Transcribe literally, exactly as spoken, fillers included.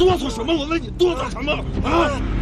哆嗦什么？我问你哆嗦什么啊？